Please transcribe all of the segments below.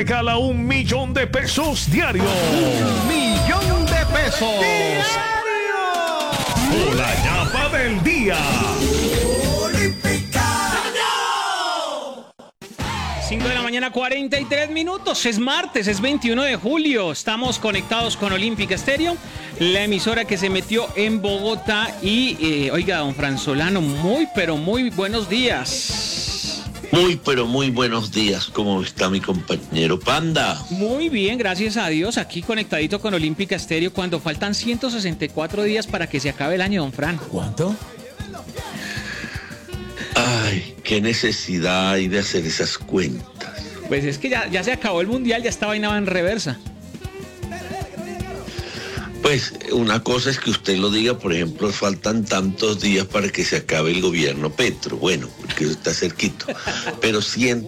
Regala $1.000.000 diario. $1.000.000 diario. Por la ñapa del día. 5 de la mañana, 43 minutos. Es martes, es 21 de julio. Estamos conectados con Olímpica Estéreo, la emisora que se metió en Bogotá. Y, oiga, don Franzolano, pero muy buenos días. Pero muy buenos días. ¿Cómo está mi compañero Panda? Muy bien, gracias a Dios. Aquí conectadito con Olímpica Estéreo cuando faltan 164 días para que se acabe el año, don Fran. ¿Cuánto? Ay, qué necesidad hay de hacer esas cuentas. Pues es que ya se acabó el mundial, ya esta vaina va en reversa. Pues una cosa es que usted lo diga, por ejemplo, faltan tantos días para que se acabe el gobierno Petro. Bueno, porque eso está cerquito. Pero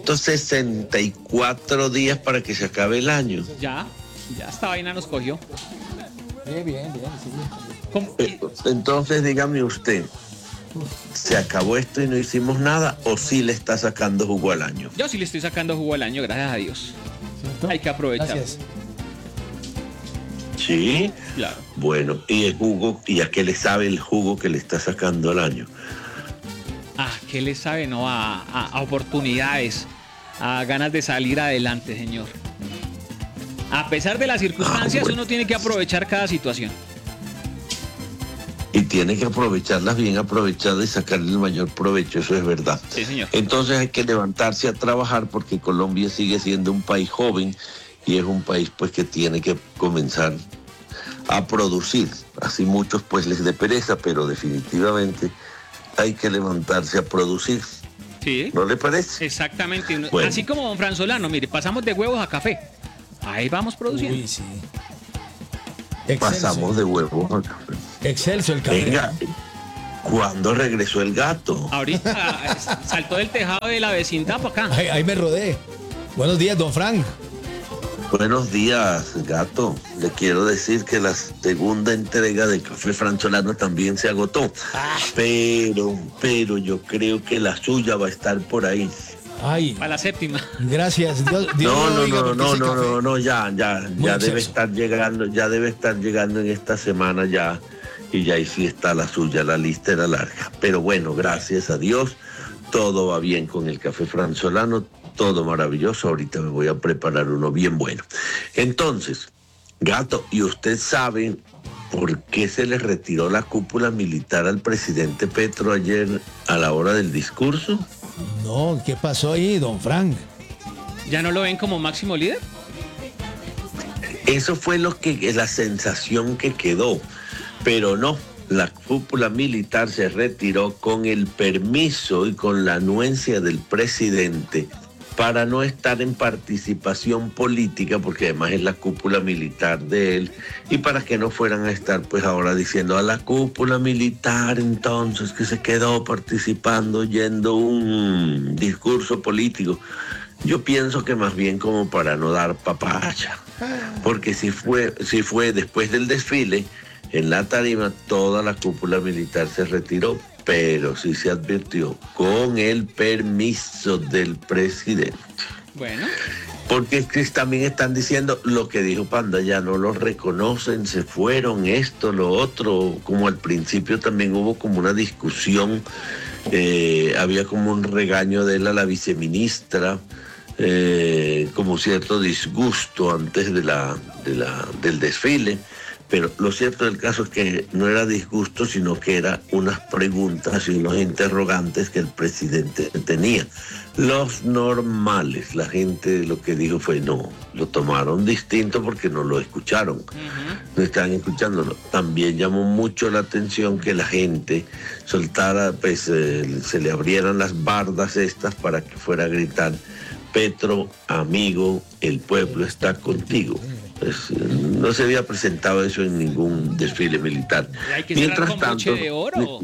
164 días para que se acabe el año. Ya esta vaina nos cogió. Bien. Sí. Entonces, dígame usted, ¿se acabó esto y no hicimos nada o sí le está sacando jugo al año? Yo sí le estoy sacando jugo al año, gracias a Dios. ¿Cierto? Hay que aprovechar. Gracias. Sí, Claro. Bueno, y el jugo, ¿y a qué le sabe el jugo que le está sacando al año? ¿Qué le sabe? No, a oportunidades, a ganas de salir adelante, señor. A pesar de las circunstancias, bueno. Uno tiene que aprovechar cada situación. Y tiene que aprovecharlas bien aprovechadas y sacarle el mayor provecho, eso es verdad. Sí, señor. Entonces hay que levantarse a trabajar porque Colombia sigue siendo un país joven y es un país pues que tiene que comenzar a producir. Así muchos pues les dé pereza, pero definitivamente hay que levantarse a producir. Sí. ¿No le parece? Exactamente. Bueno. Así como don Franzolano, mire, pasamos de huevos a café. Ahí vamos produciendo. Uy, sí. Pasamos de huevo. Excelso el café. Venga, ¿cuándo regresó el gato? Ahorita saltó del tejado de la vecindad para acá. Ahí me rodé. Buenos días, don Frank. Buenos días, gato. Le quiero decir que la segunda entrega de Café Franzolano también se agotó. Pero yo creo que la suya va a estar por ahí. Ay, Para la séptima. gracias. Dios lo oiga, porque ese café- ya Muy debe excelso. estar llegando en esta semana ya. Y ya ahí sí está la suya, la lista era larga. Pero bueno, gracias a Dios, todo va bien con el Café Franzolano, todo maravilloso. Ahorita me voy a preparar uno bien bueno. Entonces, gato, ¿y usted sabe por qué se le retiró la cúpula militar al presidente Petro ayer a la hora del discurso? No, ¿qué pasó ahí, don Frank? ¿Ya no lo ven como máximo líder? Eso fue la sensación que quedó, pero no. La cúpula militar se retiró con el permiso y con la anuencia del presidente para no estar en participación política, porque además es la cúpula militar de él, y para que no fueran a estar pues ahora diciendo a la cúpula militar entonces que se quedó participando oyendo un discurso político. Yo pienso que más bien como para no dar papaya, porque si fue después del desfile, en la tarima toda la cúpula militar se retiró, pero sí se advirtió con el permiso del presidente. Bueno. Porque es que también están diciendo lo que dijo Panda, ya no los reconocen, se fueron, esto, lo otro. Como al principio también hubo como una discusión, había como un regaño de él a la viceministra, como cierto disgusto antes del desfile. Pero lo cierto del caso es que no era disgusto, sino que eran unas preguntas y unos interrogantes que el presidente tenía. Los normales, la gente lo que dijo fue no, lo tomaron distinto porque no lo escucharon. No estaban escuchándolo. También llamó mucho la atención que la gente soltara, pues se le abrieran las bardas estas para que fuera a gritar: Petro, amigo, el pueblo está contigo. Pues, no se había presentado eso en ningún desfile militar. Hay que cerrar con broche de oro.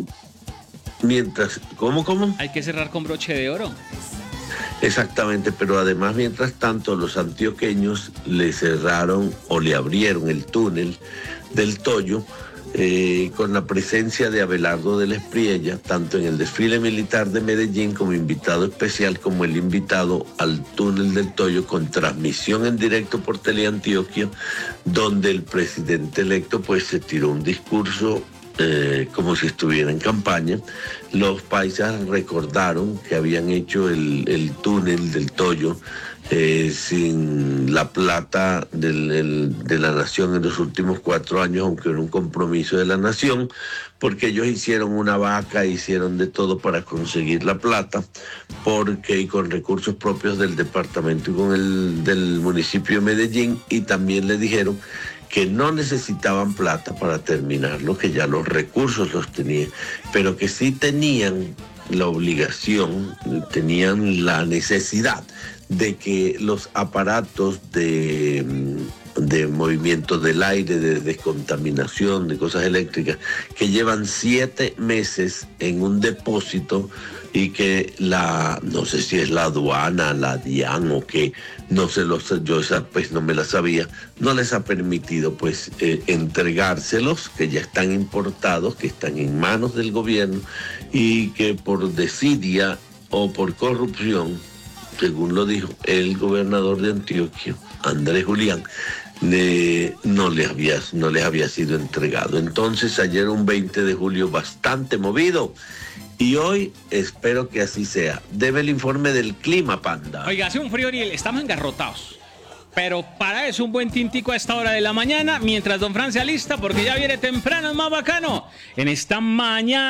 ¿Cómo? Hay que cerrar con broche de oro. Exactamente, pero además, mientras tanto, los antioqueños le cerraron o le abrieron el túnel del Toyo con la presencia de Abelardo de la Espriella, tanto en el desfile militar de Medellín como invitado especial, como el invitado al túnel del Toyo con transmisión en directo por Teleantioquia, donde el presidente electo pues se tiró un discurso como si estuviera en campaña. Los paisas recordaron que habían hecho el túnel del Toyo sin la plata de la nación en los últimos 4 años, aunque era un compromiso de la nación, porque ellos hicieron una vaca, hicieron de todo para conseguir la plata, y con recursos propios del departamento y con el del municipio de Medellín, y también le dijeron que no necesitaban plata para terminarlo, que ya los recursos los tenían, pero que sí tenían la obligación, tenían la necesidad de que los aparatos de movimiento del aire, de descontaminación, de cosas eléctricas, que llevan 7 meses en un depósito y que no sé si es la aduana, la DIAN o qué, yo esa pues no me la sabía, no les ha permitido pues entregárselos, que ya están importados, que están en manos del gobierno y que por desidia o por corrupción, según lo dijo el gobernador de Antioquia, Andrés Julián, no les había sido entregado. Entonces ayer un 20 de julio bastante movido y hoy espero que así sea. Debe el informe del clima, Panda. Oiga, hace un frío, Ariel, estamos engarrotados. Pero para eso un buen tintico a esta hora de la mañana, mientras don Fran se alista, porque ya viene temprano, es más bacano, en esta mañana.